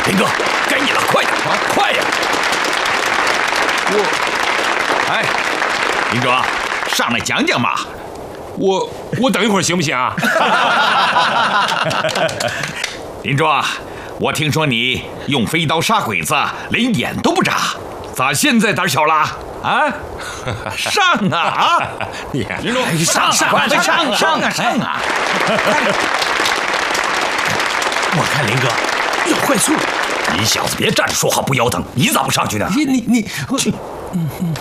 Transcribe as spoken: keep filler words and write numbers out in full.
林哥，该你了，快点啊，快呀！ 我， 哎，林庄，上来讲讲嘛。 我我等一会儿行不行啊？ 林庄，我听说你用飞刀杀鬼子，连眼都不眨，咋现在胆小了？啊，上啊啊！ 你林庄，上上快上上上啊上啊！我看林哥要快速了，你小子别站着说话不腰疼，你咋不上去呢？ 你你你， 去。